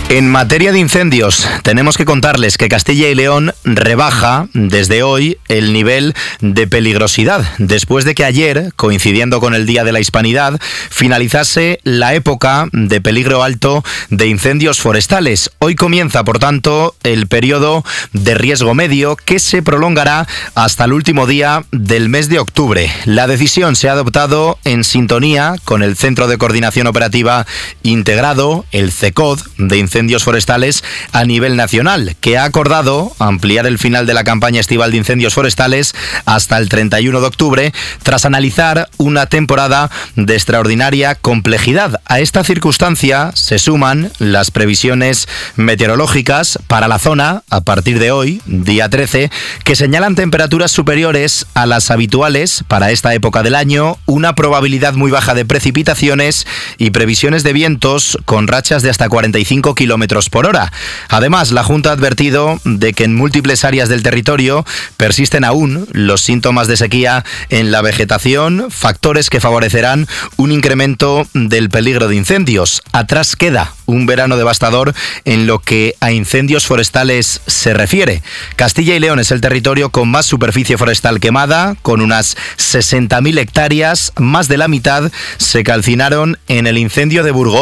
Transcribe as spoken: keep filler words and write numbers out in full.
En materia de incendios, tenemos que contarles que Castilla y León rebaja desde hoy el nivel de peligrosidad, después de que ayer, coincidiendo con el Día de la Hispanidad, finalizase la época de peligro alto de incendios forestales. Hoy comienza, por tanto, el periodo de riesgo medio, que se prolongará hasta el último día del mes de octubre. La decisión se ha adoptado en sintonía con el Centro de Coordinación Operativa Integrado, el CECOD, de incendios forestales a nivel nacional, que ha acordado ampliar el final de la campaña estival de incendios forestales hasta el treinta y uno de octubre, tras analizar una temporada de extraordinaria complejidad. A esta circunstancia se suman las previsiones meteorológicas para la zona a partir de hoy, día trece, que señalan temperaturas superiores a las habituales para esta época del año, una probabilidad muy baja de precipitaciones y previsiones de vientos con rachas de hasta cuarenta y cinco kilómetros por hora. Además, la Junta ha advertido de que en múltiples áreas del territorio persisten aún los síntomas de sequía en la vegetación, factores que favorecerán un incremento del peligro de incendios. Atrás queda un verano devastador en lo que a incendios forestales se refiere. Castilla y León es el territorio con más superficie forestal quemada, con unas sesenta mil hectáreas, más de la mitad se calcinaron en el incendio de Burgos.